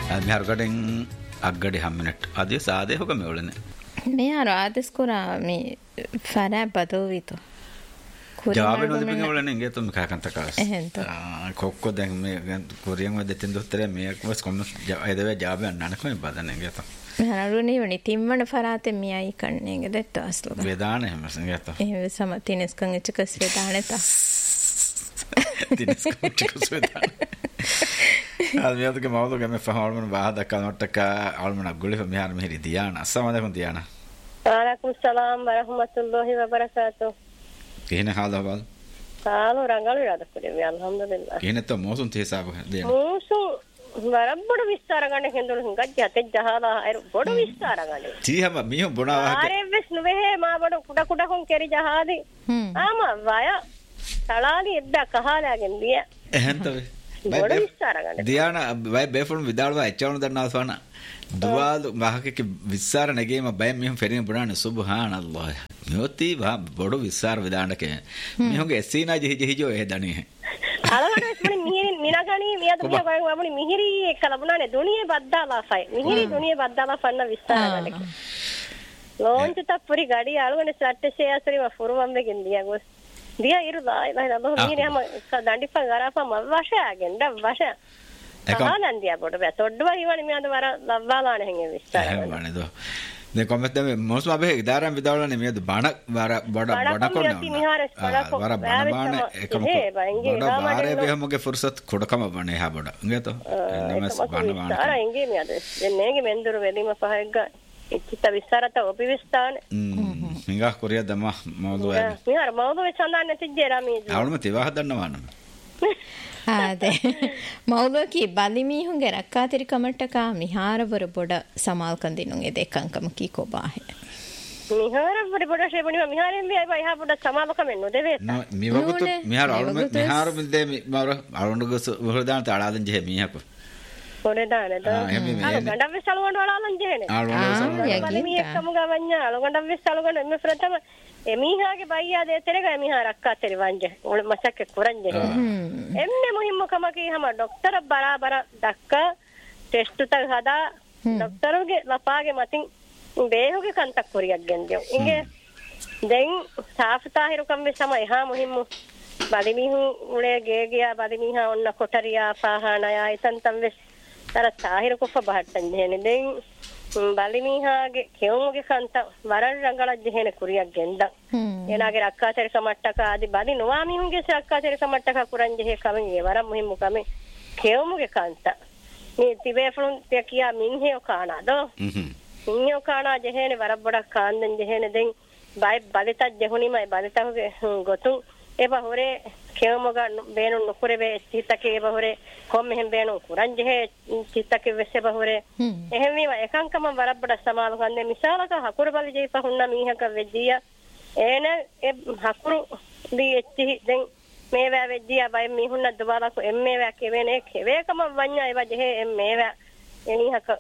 මෙහරකටෙන් අග්ගඩි හම්මිනට අධිය සාදයහක මෙවලන මෙයා රාදස්කුරා මේ ෆරෑ බදෝවිතු ජාබ නොදපිවලන ගේතුම කාකන්තකාස් කොක්කො දැන් මේ කොරියන් දෙතින් දොත්තර මේකස් කොම අයදව ජාබයන් නනකම බදන ගත හරුණේ වනි තිම්මන ෆරාතෙන් මියයි කන්නේගේ දෙත්ත අස්ලු වේදාන හැමසන් ගත ඒ සම තිනස්කන් එච්චකස් වේදානෙත තිනස්කන් එච්චකස් වේදාන අල්මියතුක මවදුක මේ ෆහල්මන බාහදක නොට්ටක අල්මන ගුලිහ මිහාර මෙහිරි දියාන අස්සමදකන් දියාන වලයිකුම් සලාම් වරහමතුල්ලාහි වබරකාතුහ් කේන හාලවල් කාලෝ රංගල් විරාදකුලේ මේ අල්හම්දුලිල්ලාහ් කේනත මොසුන් තේසාව දෙන මොසු වරබ්බඩ විස්තර ගන්න හෙන්දුල හංගජ්ජ අතේ ජහලා අර බොඩ විස්තර ගන්න තීහම මිහ බොනවා ආරේ වෙස් නුවේ මා බඩ කුඩ කුඩ කොන් කෙරි ජහාදී ආම වය තලාලි එද්ද කහලාගෙන් දිය එහෙන්තවේ බොඩ විස්තර ගන්න දියාන වයි බේෆොන් විදාලව එච්චවන දන්නාසවන දුවාල් මහකක විස්සාර නැගේම බය මෙහම ෆෙරින් බුණාන සුබ්හානල්ලාහ් මෙොති වා බොඩ විස්සාර විදානක මෙහුගේ එසීනා ජිහිජෝ එහ දනේ අලවඩස් මනි මිහිරි මිනගණී මියද මිය ගයන් වමනි මිහිරි එක්ක ලබුණානේ දුනියේ බද්දාලා ෆයි මිහිරි දුනියේ බද්දාලා ෆන්න විස්සාර ගන්නක ලෝන්ච් තප්පුරි ගඩි අලවනේ සට්ටේ ආසරි වෆුරුම් වෙගෙන් දියා ගොස් දියා ඉරුලා ඉලා මිහිරි හැම දණ්ඩිපා ගරාපා මවෂාගෙන් දවෂා කහලන්දියා බොඩ බැසොඩ්ඩුවා ඉවනේ මියද වර ලබ්වාලාන හැංගේ විස්තර වනේ දෝ නේ කොමෙත් මේ මොස්ම අබේ ඉදාරම් විදාවලනේ මියද බණ වර බඩ කොන්න වර බණ බාන එකම බඩ බාරේ බෙහමගේ ෆුර්සත් කොඩකම බනේ හා බඩ නේතෝ නමස් බණ බණ අර එංගේ මියද දෙන්නේගේ මෙන්දුරු වෙලීම පහෙග්ග ඉච්චිත විස්තරත ඔපිවිස්තාන මිගා කොරිය දම මවදෝ මිහාර මවදෝ සඳහන් නැති ජෙරාමී අවුලම තිවා හදන්නවාන ಅದೇ ಮೌಲಕಿ ಬಲಿಮೀಹುಂಗೆ ರಕ್ಕಾತಿರಿ ಕಮಟ್ಟಕ ಮಿಹಾರವರ ಬೊಡ ಸಮಾಲ್ಕಂದಿನು ಎದೆ ಕಂಕಮಕಿ ಕೋಬಾಹೆ ಮಿಹಾರವರ ಬೊಡ ಶೇಬಣಿ ಮಿಹಾರೆಂಬಿ ಐ ಬೈ ಹಾ ಬೊಡ ಸಮಾಲಕಮೆನ್ನು ದೇವೆ ಮಿವಗುತು ಮಿಹಾರ ಅಳುಮ ಮಿಹಾರ ಮಿಲ್ದೆ ಮರ ಅಳುಂಡುಗಸ ವಹದಾನ ತಾಳಾದನ್ ಜೆ ಮಿಹಕು ಕೊನೆದಾನದ ಗಂಡವ್ವೆ ಸಲಗೊಂಡು ಅಳಾಲನ್ ಜೆನೆ ಬಲಿಮಿ ಎಕ್ಕಮುಗ ವඤ්ඤ ಅಳುಗಂಡವ್ವೆ ಸಲಗೊಂಡು ಎಮ್ಮೆ ಪ್ರಥಮ එමීහාගේ බයියා දෙතරේක එමීහා රක්කාතරි වංජ උල මසක කුරංජේ එන්නේ මුහිම්ම කමකී හැම ડોක්ටර් බරාබර දක්ක ටෙස්ට් උත හදා ડોක්ටර්ගේ ලපාගේ මතින් බේහුගේ කන්තක් කුරියක් ගෙන්දියෝ ඉංගේ දැන් සාෆතාහිරු කම්මේ සම එහා මුහිම්ම බදිමිහු උලේ ගේගියා බදිමිහා ඔන්න කොටරියා පාහානයා ඉතන්තම් වෙස් තර තාහිරු කොෆ බහට්ටන් දෙන්නේ දැන් බලිමීහාගේ කෙවුමුගේ කන්ත වරන් රංගලක් ජෙහෙන කුරියක් ගෙන්දන් එනාගේ රක්කාතර සමට්ටක ආදි බදි නොවා මිහුගේ රක්කාතර සමට්ටක කුරන් ජෙහෙ කමගේ වරම් මුහිම්මු කමේ කෙවුමුගේ කන්ත මේ තිබේෆුන් තිය කියා මින්හෙෝ කානාද මින්හෙෝ කානා ජෙහෙන වරබ්බඩක් කාන්දන් ජෙහෙන දෙන් බයි බලිතත් ජෙහුනිමයි බලිතහුගේ ගොතුන් එබ හොරේ කෙවුමුග බේනු නුකුරේ වේ සිතකේ එබ හොරේ කොම්මෙන් බේනු කුරන් ජෙහෙ සිතකේ වෙස්සේ බ හොරේ එහෙම මේවා එකංකම වරබ්බඩ සමාල කන්නේ මිසාලක හකුරු බලි ජීප හුන්න මීහක වෙජ්ජිය එන ඒ හකුරු දී එච්චි දැන් මේවා වෙජ්ජිය බයි මීහුන්න දුබාලක එම්මේවා කෙවෙනේ කෙවේකම වඤ්ඤා ඒවා ජෙහෙ එම්මේවා එනිහක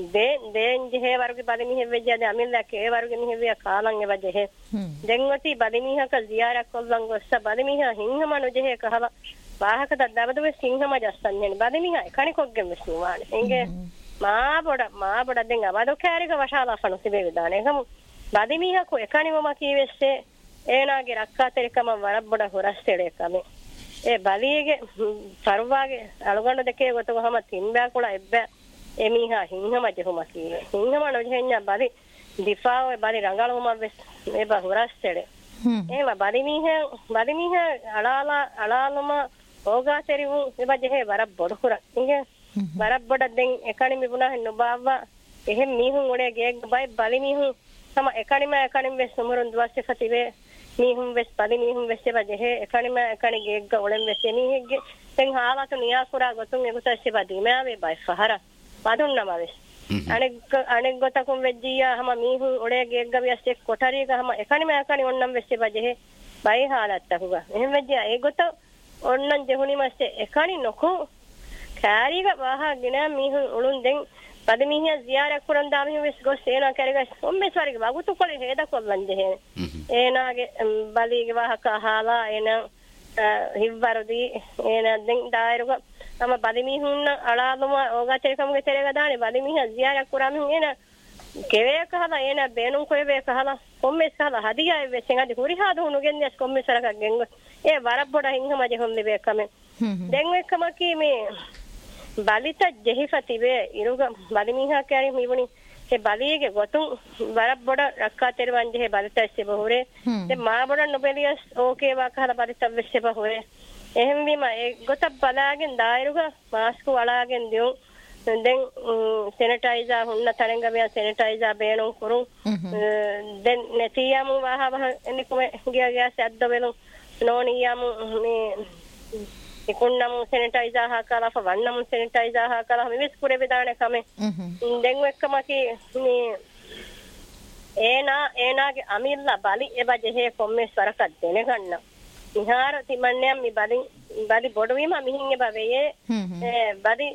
දෙන් ජෙහෙ වරුගේ බලි මිහෙ වෙජ්ජිය දැන් අමිල්ලා කේ වරුගේ මිහෙ විය කාලන් ඒවා ජෙහෙ දැන් ඔති බලි මිහක ziyarak කොල්ලන් ගොස්ස බලි මිහ හින්හමනු ජෙහෙ කහව වාහක දද්දවද සිංහම ජස්සන් නේ බලි මිහ කණිකොග්ගෙම විශ්වානේ එංගේ මා බොඩ දෙන් අවදෝ කෑරික වශාලා ෆනු සිබේ විදානේ ගමු බදිමීහකෝ එකණිවම කීවෙස්සේ ඒනාගේ රක්කාතරිකම වරබ්බඩ හොරස්තෙලේ කම ඒ බලීගේ පරුවාගේ අලුගන්න දෙකේ ගොතවහම තින්බෑ කුල එබ්බ එමීහා හින්හම ජෙහුම කීවේ හින්හම නොජෙඤ්ඤා බලි දිෆාවේ බලි රංගලුම වෙස් මේ බ හොරස්තෙලේ එහෙම බදිමීහ අලාලම ඕගාතරිවු එබ ජෙහෙ වරබ්බඩ හොර ඉංගේ වරබ්බඩ දෙන් එකණි මිබුණා නුබාවා එහෙම මීහුන් උඩේ ගේක් බයි බලි මීහුන් තම එකණිම වෙස් සමුරුන් දුවස්සේ සතිවේ මීහුන් වෙස් බලි මීහුන් වෙස් බජෙහෙ එකණිම ගේක් ගොලෙන් වෙස් මීහෙගේ දැන් හාලතු නියා කුරා ගොතුන් එගුතස්සේ බදීමා වේ බයි ෆහර වදුන්නම වෙස් අනෙක් ගොතකුම් වෙජ්ජියා හැම මීහුන් උඩේ ගේක් ගවියස්සේ කොටරියක හැම එකණිම ඔන්නම් වෙස් බජෙහෙ බයි හාලත්තකුගා එහෙම වෙජ්ජියා ඒ ගොත ඔන්නම් ජෙහුනිමස්සේ එකණි නොකෝ කාරික වාහගෙන මිහුන් උලුන් දෙන් බදිමිහිය ziyarak කුරන් දාමිහ වෙස් ගොස් ඒනා කරගස් ඔම්මෙස්වරික වගුතු කොලේ හේද කොල්ලන් දෙහෙ ඒනාගේ බලීගේ වාහක හාලා එන හිව්වරදී එන දැන් දායරුක තම බලිමිහුන්න අලාලම ඕගාචරිකම්ගේ තෙරේක දානේ බලිමිහ ziyarak kuramihin එන කෙවේ කහලා එන බේනුම් කොයවේ කහලා කොම්මෙස් කහලා හදියායි වෙසෙන් අදි හුරි හාදුණු ගෙන්නියස් කොම්මෙසරක ගෙන්ග ඒ වරබ්බොඩ හිංගමජ හොම්ලි බේකම දැන් එක්කම කී මේ බලිත ජෙහිෆතිවේ ඉරුග බලිමිහ කැරි මිවුනි ඒ බලියගේ ගොතුන් වරබ්බොඩ රක්කා තෙරවන්ජේ බලිතස්සේ බහුරේ දැන් මාබොඩ නොබෙලියස් ඕකේ වාකහලා බලිතවස්සේ බහුරේ එහෙම වීම ඒ ගොත බලාගෙන දායරුග මාස්කු වලාගෙන දියු දැන් සැනිටයිසර් හොන්න තරංගමිය සැනිටයිසර් බේනොන් කුරුන් දැන් නැතියම වහවහ එනිකොම ගියා සැද්ද වෙලු නෝනියම මේ ඉකුන්නම සැනිටයිසර් හාකලා වන්නම සැනිටයිසර් හාකලා මිවිස් කුරේ බෙදාන කම දැන් එක්කම කී මේ ඒනාගේ අමිල්ලා බලි එබජේ කොම්මේ සරකක් දෙන ගන්න විහාර තිමන්නයන් මේ බඩි බොඩවීම මිහින් එබවේ බඩි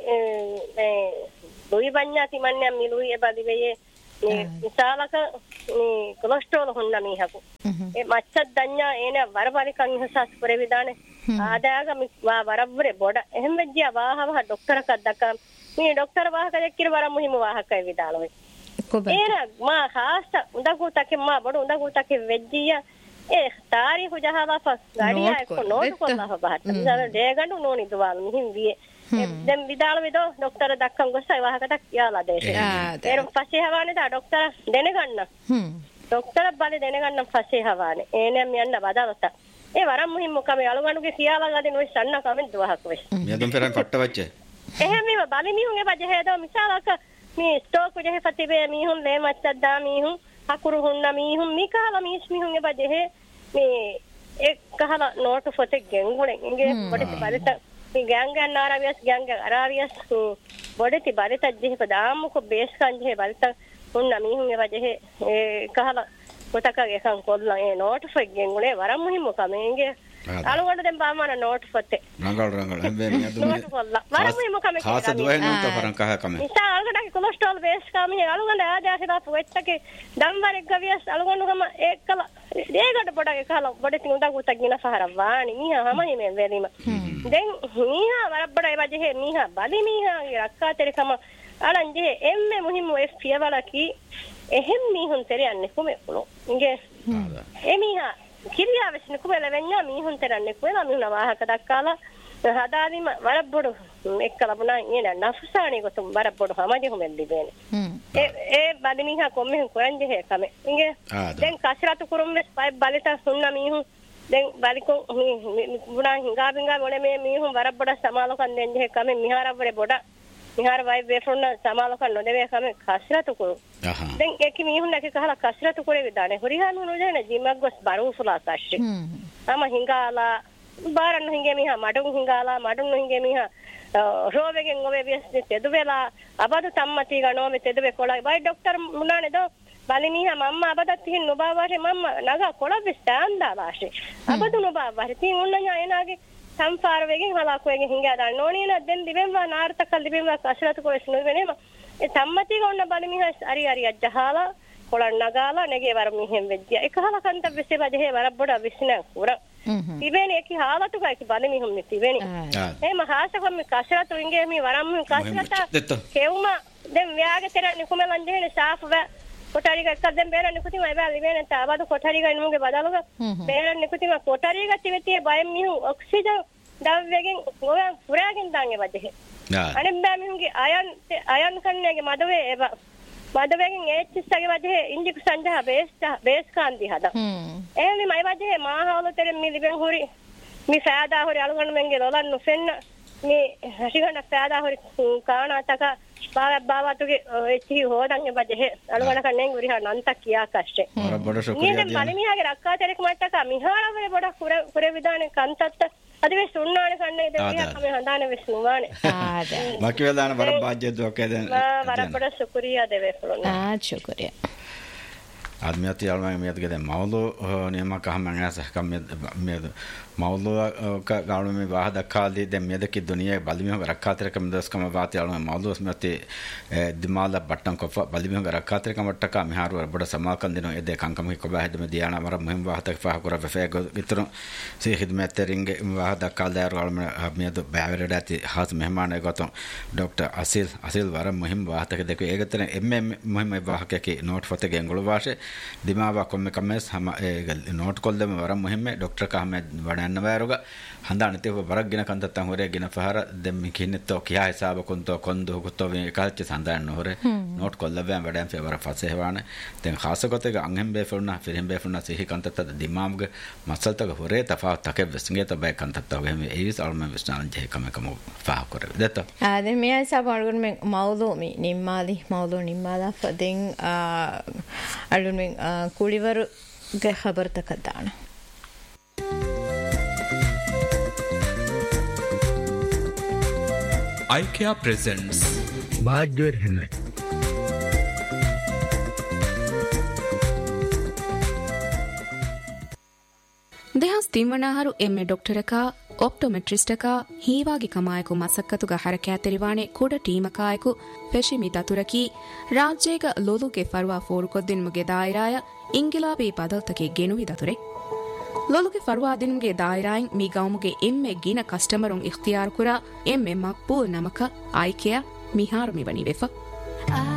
ලුයි බඤ්ඤා තිමන්නයන් මිලුයි එබදි වේ මේ විශාලක මේ කොලෙස්ටරෝල් හොන්න මීහකු ඒ මච්චත් දඤ්ඤා එන වරපරිකන් ඉහසස් පරිවිදානේ ආදාග වා වරබ්බරේ බොඩ එහෙම වෙජ්ජා වාහව ડોක්ටරක දක්කම් මේ ડોක්ටර වාහක දෙක්කිර වර මුහිම වාහකයි විදාලොයි එන මා ખાસ උදකු තකේ මා බොඩ උදකු තකේ වෙජ්ජියා तारीख जहावा फस गाड़िया को नोट को ला बात जरा देगंडु नोनी दुवाल मिहिं विए දැන් විදාල විදෝ ડોක්ටර දක්කම් ගොස්සයි වාහකට යාලා දේශේ ඒර පස්සේ හවානේ තා ડોක්ටර දෙනගන්න ડોක්ටර බලි දෙනගන්න පස්සේ හවානේ එනම් යන්න බදාලත ඒ වරම් මුහින් මොකම යලුගණුගේ කියාලා ගදී නොයි සන්න කමෙන් දුවහක් වෙස් මෙදුම් පෙරන් ෆට්ට වච්චේ එහෙම මේ බලි මිහුන්ගේ බජේ හේදෝ මිසාලක මේ ස්ටෝක් උජේ ෆතිබේ මිහුන් ලේ මච්චද්දා මිහුන් අකුරු හුන්න මිහුන් මිකාලා මිහුන්ගේ බජේ මේ එක් කහලා නෝට ෆොතේ ගෙන්ගුණේ ඉංගේ පොඩි බලත මේ ගෑංගන් ආරාවියස් ගෑංගන් ආරාවියස් බොඩති බලත ජෙහ පදාමුක බේස් කංජේ බලත හුන්න මිහුන්ගේ බජේ ඒ කහලා පොතකගේ කන් කොල්ලා ඒ නෝට ෆොතේ ගෙන්ගුණේ වරම් මුහිම කමෙන්ගේ අලුගොඩ දැන් බාමන නෝට ෆොතේ රංගල් හැබැයි නේද නෝට කොල්ලා වරම් මුහිම කමෙන් ખાસ දුවයි නෝට පරන් කහ කමෙන් ඉතින් අලුගොඩගේ කොලෙස්ටරෝල් බේස් කමෙන් අලුගොඩ ආදාසිලා පුෙච්චකේ දම්වරෙක් ගවියස් අලුගොඩුගම ඒකලා ඒකට පොඩක් කහලා බොඩති උදා උතක් ගින සහර වාණි මීහා හැමයි මේ වෙලීම දැන් මීහා වරබ්බඩයි වජේ මීහා බලි මීහාගේ රක්කා තෙරකම අලංජේ එම්මේ මුහිම එස් පියවලකි එහෙම් මීහුන් තෙරයන්නේ කුමේ කුලෝ ඉංගේ එමීහා කිරියා වෙස්න කුමෙල වෙන්නා මීහුන් තෙරන්නේ කුමෙලා මීහුන වාහක දක්කාලා හදාදීම වරබ්බඩු එක්කලා පුනා ඉන්නේ නෆසාණි කොතුම් වරබ්බඩු හැමදේ හොමෙන් දිබේනේ ඒ බලි මීහා කොම්මෙන් කොරන්ජේ කම ඉංගේ දැන් කසරතු කුරුම් වෙස් පයි බලත සුන්න මීහුන් දැන් බලිකෝ පුනා හිඟා බින්ගා මොලේ මේ මීහුන් වරබ්බඩ සමාලකන් දෙන්නේ කම මිහාරවරේ බොඩ මිහාර වයි වේෆොන්න සමාලකන් නොදෙවේ කම කසරතු කුරු දැන් ඒකි මීහුන් නැක කහලා කසරතු කුරේ විදානේ හොරිහානු නොදෙන ජීමක් ගොස් බරුෆුලා සාෂ්ටි අම හිඟාලා බාරන්න හිඟේ මිහා මඩුන් හිඟාලා මඩුන් හිඟේ මිහා රෝවෙගෙන් ඔබේ විශ්නේ තෙදුවෙලා අබදු සම්මති ගනෝමෙ තෙදුවේ කොළයි වයි ડોක්ටර් මුනානේ දෝ බලි මිහා මම්මා අබදත් තිහින් නොබාවාරේ මම්මා නගා කොළබි ස්ටෑන්ඩා වාෂේ අබදු නොබාවාරේ තින් උන්නඥා එනාගේ සංසාර වෙගෙන් හලාකුවෙන් හිඟා දාන්න ඕනේ නේද දැන් දිවෙන්වා නාර්තකල් දිවෙන්වා අශරතු කොස් නෙවෙනේම ඒ සම්මති ගොන්න බලි මිහා අරි අරි අජහාලා කොළන් නගාලා නැගේ වර මිහෙන් වෙජ්ජා එකහලා කන්ත විශ්ේ බජේ වර බොඩ විශ්න කුර තිබෙන එකි හාලතු කයි බලි මිහුම් තිබෙන එහෙම හාසකම් කසරතු ඉංගේ මේ වරම් කසරත කෙවුම දැන් ව්‍යාගේ තෙරන්නේ කොමලන් දෙන්නේ සාෆව කොටාරික එකක් දැන් බේරන්නේ කුතිම එබැලි වෙන තාවද කොටාරික නුගේ බදලුක බේරන්නේ කුතිම කොටාරික තිවෙතියේ බයෙන් මිහු ඔක්සිජන් දව්වගෙන් ගෝයන් පුරාගෙන දාන්නේ වදේ අනේ බෑ මිහුගේ අයන් කන්නේගේ මදවේ එබ මදවෙන් ඒච්චස්ගේ වදේ ඉන්දික සංජහ බේස් කාන්දි හදා එහෙනම් මයි වදේ මාහවල තෙර මිලිබෙන් හොරි මි ෆෑදා හොරි අලුගන්න මෙන්ගේ ලොලන් නොෆෙන්න මේ හසිගන්න ෆෑදා හොරි කානාතක ಬಾಬಾತುಗೆ ಎಚ್ಚಿ ಹೋದಂಗೆ ಬಜೆ ಅಳುಗಣ ಕಣ್ಣೆಂಗ್ ಉರಿ ನಂತ ಕಿಯಾ ಕಷ್ಟೆ ನೀನೆ ಬಲಿಮಿ ಹಾಗೆ ರಕ್ಕಾ ತೆರಕ ಮಟ್ಟಕ ಮಿಹಾರವರೆ ಬಡ ಕುರೆ ವಿಧಾನ ಕಂತತ್ತ ಅದುವೆ ಸುಣ್ಣಾಣ ಕಣ್ಣೆ ಇದೆ ಕಮೆ ಹಂದಾನೆ ವಿಷ್ಣುವಾನೆ ಬಾಕಿ ವೇದಾನ ಬರ ಬಾಜ್ಯದ್ದು ಓಕೆ ದೆನ್ ಬರ ಬಡ ಶುಕ್ರಿಯಾ Deve ಫಲೋನ ಶುಕ್ರಿಯಾ admiati alma miat gede maulo niyama kahman asa kam me maulo ka gaunu me wah dakkali de me de ki duniya balimi ho rakkatere kam das kam baati alma maulo smati dimala battan ko balimi ho rakkatere kam wattaka miharu boda samakan dino ede kankam ko ba hedme diana mara muhim wah tak fa kora fe gitru se khidmat teringe wah dakkal dar alma me do baverati hat mehman goton dr asil wara muhim wah tak de ko egatene emme muhim wah ke note fote ge ngolo washe dimawa komme kames hama note koldem wara muhimme doctor ka hame wadanna waruga handa anite barak gina kantattan hore gina fahara dem kinetto kiya hisaba konto kondo gutto ve kalche sandan hore note kollabe wadan fe wara fase hewane den khasa gote ga anghem be ferna firhem be ferna sehi kantatta dimamge masalta ga hore tafa take vesnge to be kantatta ge me evis alma vesnan je kame kamo fa kore detta ade me sa bargun me maulo mi nimmali maulo nimmala faden alun me kulivaru ge khabar takadana IKEA presents Bajwer Henry දෙහස් තිම්වනාහරු එම්මෙ ඩොක්ටරකා ඔප්ටොමෙට්‍රිස්ටකා හීවාගේ කමායකු මසක්කතුග හරකෑතෙරිවානේ කුඩ ಟೀಮಕಾಯಕು ಫೆಶಿಮಿ ದತುರಕಿ ರಾಜ್ಯೇಗ ಲೊಲುಗೆ ಫರ್ವಾ ಫೋರುಕೊದ್ದಿನ್ಮುಗೆ ದಾಯಿರಾಯ ಇಂಗಿಲಾಬಿ ಬದಲ್ತಕೆ ಗೆನುವಿ ದತುರೆ ಲೊಲುಗೆ ಫರ್ವಾ ದಿನ್ಮುಗೆ ದಾಯಿರಾಯಿನ್ ಮಿ ಗೌಮುಗೆ ಎಮ್ಮೆ ಗಿನ ಕಸ್ಟಮರುನ್ ಇಖ್ತಿಯಾರ್ ಕುರಾ ಎಮ್ಮೆ ಮಕ್ಬೂಲ್ ನಮಕ ಐಕೆಯ ಮಿಹಾರು ಮಿವನಿ ವೆಫ